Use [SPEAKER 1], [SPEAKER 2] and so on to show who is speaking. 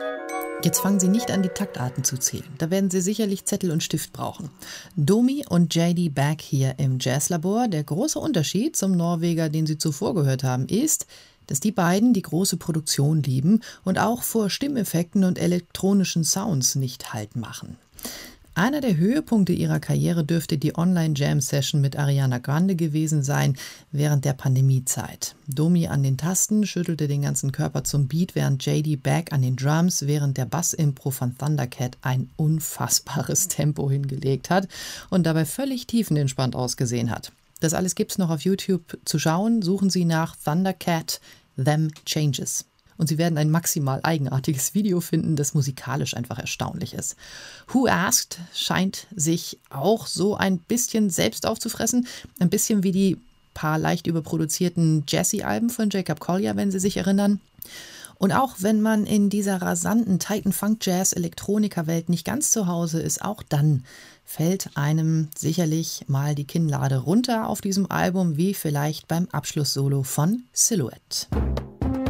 [SPEAKER 1] Jetzt fangen Sie nicht an, die Taktarten zu zählen. Da werden Sie sicherlich Zettel und Stift brauchen. Domi und JD Back hier im Jazzlabor. Der große Unterschied zum Norweger, den Sie zuvor gehört haben, ist, dass die beiden die große Produktion lieben und auch vor Stimmeffekten und elektronischen Sounds nicht Halt machen. Einer der Höhepunkte ihrer Karriere dürfte die Online-Jam-Session mit Ariana Grande gewesen sein während der Pandemiezeit. Domi an den Tasten schüttelte den ganzen Körper zum Beat, während JD Back an den Drums während der Bass-Impro von Thundercat ein unfassbares Tempo hingelegt hat und dabei völlig tiefenentspannt ausgesehen hat. Das alles gibt's noch auf YouTube zu schauen. Suchen Sie nach Thundercat Them Changes. Und Sie werden ein maximal eigenartiges Video finden, das musikalisch einfach erstaunlich ist. Who Asked scheint sich auch so ein bisschen selbst aufzufressen. Ein bisschen wie die paar leicht überproduzierten Jazzy-Alben von Jacob Collier, wenn Sie sich erinnern. Und auch wenn man in dieser rasanten Titan-Funk-Jazz-Elektroniker-Welt nicht ganz zu Hause ist, auch dann fällt einem sicherlich mal die Kinnlade runter auf diesem Album, wie vielleicht beim Abschlusssolo von Silhouette.